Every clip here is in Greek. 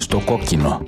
Στο κόκκινο.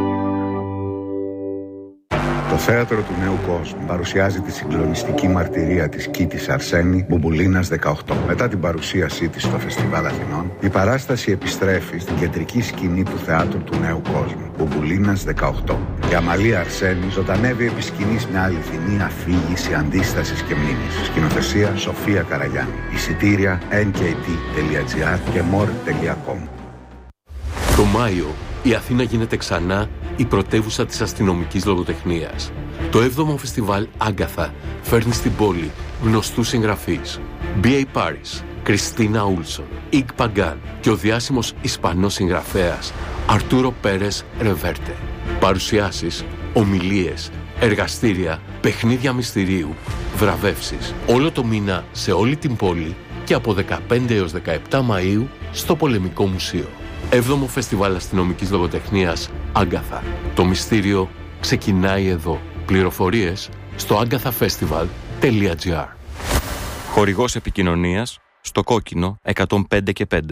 Το θέατρο του νέου κόσμου παρουσιάζει τη συγκλονιστική μαρτυρία της Κίτης Αρσένη, Μπουμπουλίνας 18. Μετά την παρουσίασή της στο Φεστιβάλ Αθηνών, η παράσταση επιστρέφει στην κεντρική σκηνή του θεάτρου του νέου κόσμου, Μπουμπουλίνας 18. Η Αμαλία Αρσένη ζωντανεύει επί σκηνής μια αληθινή αφήγηση αντίστασης και μνήμης. Σκηνοθεσία Σοφία Καραγιάννη. Εισιτήρια nkt.gr και more.com. Το Μάιο, η Αθήνα γίνεται ξανά η πρωτεύουσα της αστυνομικής λογοτεχνίας. Το 7ο φεστιβάλ Άγκαθα φέρνει στην πόλη γνωστούς συγγραφείς. B.A. Paris, Κριστίνα Ούλσον, Ικ Παγκάν και ο διάσημος Ισπανός συγγραφέας Αρτούρο Πέρες Ρεβέρτε. Παρουσιάσεις, ομιλίες, εργαστήρια, παιχνίδια μυστηρίου, βραβεύσεις. Όλο το μήνα σε όλη την πόλη και από 15 έως 17 Μαΐου στο Πολεμικό Μουσείο. 7ο Φεστιβάλ Αστυνομικής Λογοτεχνίας Άγκαθα. Το μυστήριο ξεκινάει εδώ. Πληροφορίες στο agathafestival.gr. Χορηγός επικοινωνίας στο κόκκινο 105 και 5.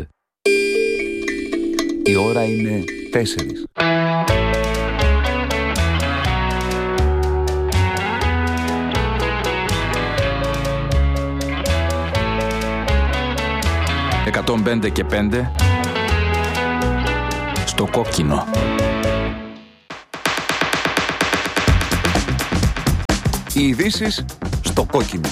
Η ώρα είναι 4. «105 και 5» στο κόκκινο. Οι ειδήσεις στο κόκκινο.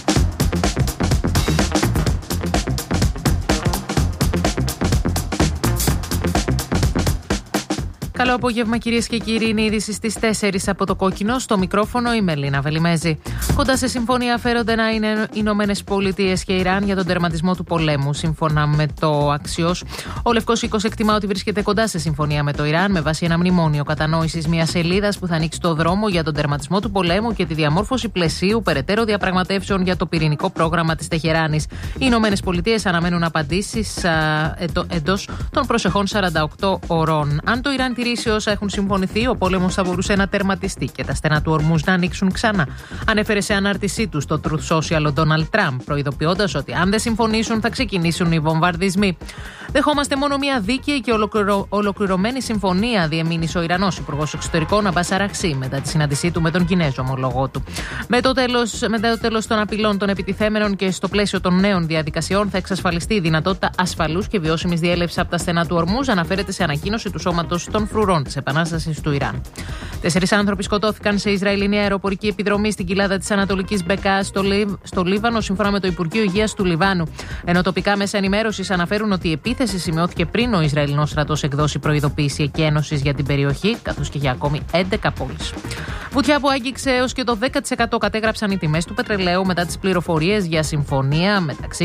Καλό απόγευμα, κυρίες και κύριοι. Είναι η είδηση στις 4 από το κόκκινο. Στο μικρόφωνο η Μελίνα Βελιμέζη. Κοντά σε συμφωνία φέρονται να είναι οι Ηνωμένες Πολιτείες και Ιράν για τον τερματισμό του πολέμου. Σύμφωνα με το Axios, ο Λευκός Οίκος εκτιμά ότι βρίσκεται κοντά σε συμφωνία με το Ιράν με βάση ένα μνημόνιο κατανόησης μιας σελίδας που θα ανοίξει το δρόμο για τον τερματισμό του πολέμου και τη διαμόρφωση πλαισίου περαιτέρω διαπραγματεύσεων για το πυρηνικό πρόγραμμα της Τεχεράνης. Οι Ηνωμένες Πολιτείες αναμένουν απαντήσεις εντός των προσεχών 48 ωρών. Αν το Ιράν τηρήσει όσα έχουν συμφωνηθεί, ο πόλεμος θα μπορούσε να τερματιστεί και τα στενά του Ορμούζ να ανοίξουν ξανά. Ανέφερε σε ανάρτησή του στο Truth Social ο Ντόναλντ Τραμπ, προειδοποιώντας ότι αν δεν συμφωνήσουν θα ξεκινήσουν οι βομβαρδισμοί. Δεχόμαστε μόνο μια δίκαιη και ολοκληρωμένη συμφωνία, διεμήνυσε ο Ιρανός Υπουργός Εξωτερικών Αμπάς Αραχσί μετά τη συνάντησή του με τον Κινέζο ομολογό του. Μετά το τέλος των απειλών των επιτιθέμενων και στο πλαίσιο των νέων διαδικασιών θα εξασφαλιστεί η δυνατότητα ασφαλούς και βιώσιμης διέλευσης από τα στενά του Ορμούζ, αναφέρεται σε ανακοίνωση του Σώματος των Φρουρών της Επανάστασης του Ιράν. 4 άνθρωποι σκοτώθηκαν σε Ισραηλινή αεροπορική επιδρομή στην κοιλάδα της Ανατολικής Μπεκά στο Λίβανο, σύμφωνα με το Υπουργείο Υγείας του Λιβάνου. Ενώ τοπικά μέσα ενημέρωσης αναφέρουν ότι η επίθεση σημειώθηκε πριν ο Ισραηλινός στρατός εκδώσει προειδοποίηση εκένωσης για την περιοχή, καθώς και για ακόμη 11 πόλεις. Βουτιά που άγγιξε έως και το 10% κατέγραψαν οι τιμές του πετρελαίου μετά τις πληροφορίες για συμφωνία μεταξύ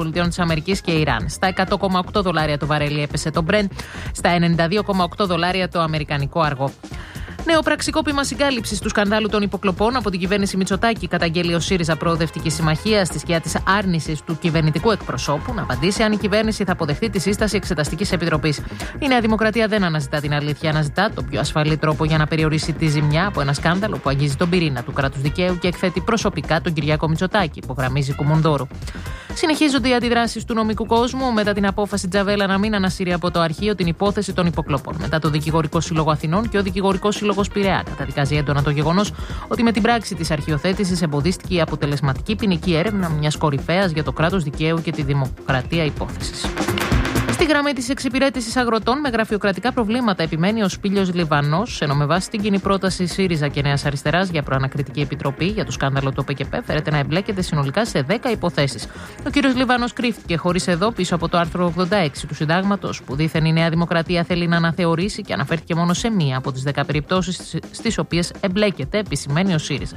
ΗΠΑ και Ιράν. Στα $100,8 το βαρέλι έπεσε το Brent, στα $92,8 το αμερικανικό αργό. Νέο πραξικόπημα συγκάλυψης του σκανδάλου των υποκλοπών από την κυβέρνηση Μητσοτάκη καταγγέλει ο ΣΥΡΙΖΑ Προοδευτική Συμμαχία στη σκιά της άρνησης του κυβερνητικού εκπροσώπου να απαντήσει αν η κυβέρνηση θα αποδεχτεί τη σύσταση Εξεταστικής Επιτροπής. Η Νέα Δημοκρατία δεν αναζητά την αλήθεια, αναζητά το πιο ασφαλή τρόπο για να περιορίσει τη ζημιά από ένα σκάνδαλο που αγγίζει τον πυρήνα του κράτους δικαίου και εκθέτει προσωπικά τον Κυριάκο Μητσοτάκη, υπογραμμίζει Κουμουντόρου. Συνεχίζονται οι αντιδράσεις του νομικού κόσμου μετά την απόφαση Τζαβέλα να μην ανασύρει από το αρχείο την υπόθεση των υποκλοπών. Μετά το Δικηγορικό Σύλλογο Αθηνών και ο Δικηγορικό Σύλλογο Πειραιά καταδικάζει έντονα το γεγονός ότι με την πράξη της αρχιοθέτησης εμποδίστηκε η αποτελεσματική ποινική έρευνα μιας κορυφαίας για το κράτος δικαίου και τη δημοκρατία υπόθεσης. Στη γραμμή της εξυπηρέτησης αγροτών με γραφειοκρατικά προβλήματα επιμένει ο Σπήλιος Λιβανός, ενώ με βάση την κοινή πρόταση ΣΥΡΙΖΑ και Νέας Αριστεράς για προανακριτική επιτροπή για το σκάνδαλο του ΟΠΕΚΕΠΕ φέρεται να εμπλέκεται συνολικά σε 10 υποθέσεις. Ο κ. Λιβανός κρύφτηκε χωρίς εδώ πίσω από το άρθρο 86 του Συντάγματος, που δήθεν η Νέα Δημοκρατία θέλει να αναθεωρήσει και αναφέρθηκε μόνο σε μία από τις 10 περιπτώσεις στις οποίες εμπλέκεται, επισημαίνει ο ΣΥΡΙΖΑ.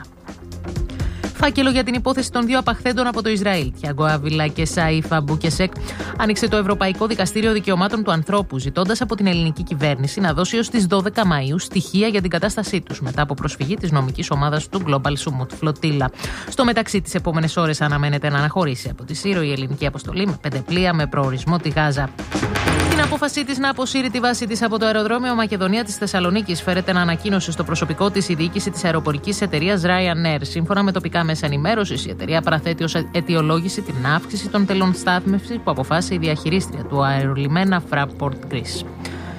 Φάκελο για την υπόθεση των 2 απαχθέντων από το Ισραήλ, Τιάγκο Άβιλα και Σαΐφ Αμπούκεσεκ, άνοιξε το Ευρωπαϊκό Δικαστήριο Δικαιωμάτων του Ανθρώπου, ζητώντας από την ελληνική κυβέρνηση να δώσει ως τις 12 Μαΐου στοιχεία για την κατάστασή τους, μετά από προσφυγή της νομικής ομάδας του Global Sumut Flotilla. Στο μεταξύ, τις επόμενες ώρες αναμένεται να αναχωρήσει από τη Σύρο η ελληνική αποστολή με 5 πλοία με προορισμό τη Γάζα. Την απόφασή της να αποσύρει τη βάση της από το αεροδρόμιο Μακεδονία της Θεσσαλονίκης φέρεται να ανακοίνωσε στο προσωπικό της η διοίκηση της αεροπορικής εταιρείας Ryanair. Σύμφωνα με τοπικά μέσα ενημέρωσης, η εταιρεία παραθέτει ως αιτιολόγηση την αύξηση των τελών στάθμευσης που αποφάσισε η διαχειρίστρια του αερολιμένα Fraport Greece.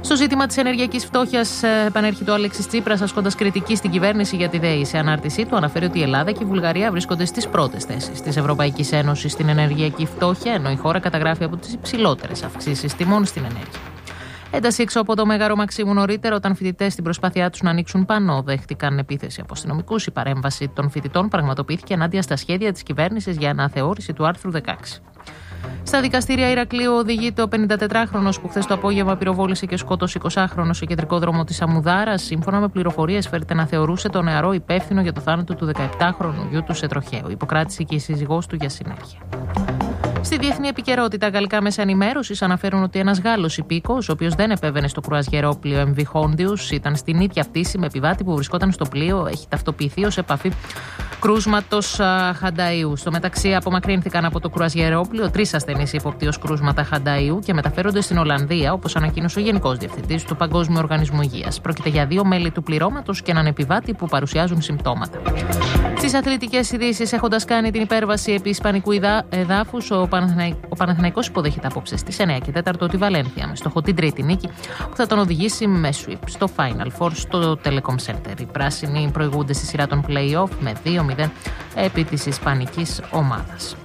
Στο ζήτημα της ενεργειακής φτώχειας επανέρχεται ο Αλέξης Τσίπρας, ασκώντας κριτική στην κυβέρνηση για τη ΔΕΗ. Σε ανάρτησή του αναφέρει ότι η Ελλάδα και η Βουλγαρία βρίσκονται στις πρώτες θέσεις της Ευρωπαϊκής Ένωσης στην ενεργειακή φτώχεια, ενώ η χώρα καταγράφει από τις υψηλότερες αυξήσεις τιμών στην ενέργεια. Ένταση έξω από το Μέγαρο Μαξίμου νωρίτερα, όταν φοιτητές στην προσπάθειά τους να ανοίξουν πανό δέχτηκαν επίθεση από αστυνομικούς. Η παρέμβαση των φοιτητών πραγματοποιήθηκε ενάντια στα σχέδια της κυβέρνησης για αναθεώρηση του άρθρου 16. Στα δικαστήρια Ηρακλείου οδηγείται ο 54χρονος που χθες το απόγευμα πυροβόλησε και σκότωσε 20χρονο σε κεντρικό δρόμο της Αμουδάρας. Σύμφωνα με πληροφορίες, φέρεται να θεωρούσε τον νεαρό υπεύθυνο για το θάνατο του 17χρονου γιου του σε τροχαίο. Υποκράτησε και η σύζυγός του για συνέχεια. Στη διεθνή επικαιρότητα, γαλλικά μέσα ενημέρωσης αναφέρουν ότι ένας Γάλλος υπήκοος, ο οποίος δεν επέβαινε στο κρουαζιερόπλοιο MV Hondius, ήταν στην ίδια πτήση με επιβάτη που βρισκόταν στο πλοίο, έχει ταυτοποιηθεί ως επαφή κρούσματος Χανταΐου. Στο μεταξύ, απομακρύνθηκαν από το κρουαζιερόπλοιο 3 ασθενείς υποπτή ως κρούσματα Χανταΐου και μεταφέρονται στην Ολλανδία, όπως ανακοίνωσε ο Γενικός Διευθυντής του Παγκόσμιου Οργανισμού Υγείας. Πρόκειται για 2 μέλη του πληρώματος και έναν επιβάτη που παρουσιάζουν συμπτώματα. Στις αθλητικές ειδήσεις, έχοντας κάνει την υπέρβαση επί ισπανικού εδάφους, ο Παναθηναϊκός υποδέχεται απόψε στις 9 και 4 τη Βαλένθια, με στόχο την τρίτη νίκη που θα τον οδηγήσει με sweep στο Final Four στο Telecom Center. Οι πράσινοι προηγούνται στη σειρά των play-off με 2-0 επί της ισπανικής ομάδας.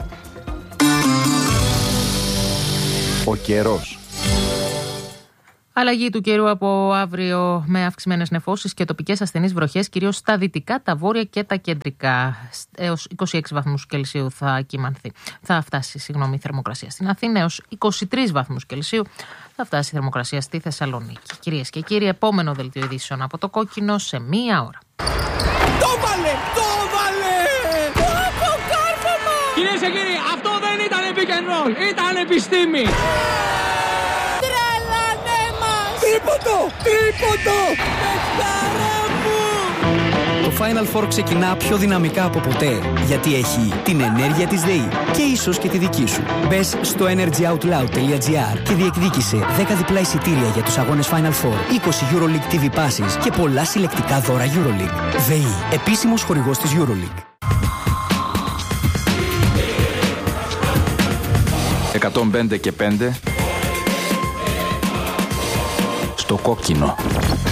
Ο καιρός. Αλλαγή του καιρού από αύριο με αυξημένες νεφώσεις και τοπικές ασθενείς βροχές, κυρίως στα δυτικά, τα βόρεια και τα κεντρικά. Έως 26 βαθμούς Κελσίου θα φτάσει η θερμοκρασία στην Αθήνα, έως 23 βαθμούς Κελσίου θα φτάσει η θερμοκρασία στη Θεσσαλονίκη. Κυρίες και κύριοι, επόμενο δελτίο ειδήσεων από το Κόκκινο σε 1 ώρα. Το βάλε! Το βάλε! Το κάρφωμα! Κυρίες και κύριοι, αυτό δεν ήταν pick and roll, ήταν επιστήμη! Τρίποντο! Το Final Four ξεκινά πιο δυναμικά από ποτέ, γιατί έχει την ενέργεια της ΔΕΗ και ίσως και τη δική σου. Μπες στο energyoutloud.gr και διεκδίκησε 10 διπλά εισιτήρια για τους αγώνες Final Four, 20 EuroLeague TV Passes και πολλά συλλεκτικά δώρα EuroLeague. ΔΕΗ, επίσημος χορηγός της EuroLeague. 105 και 5 στο Κόκκινο.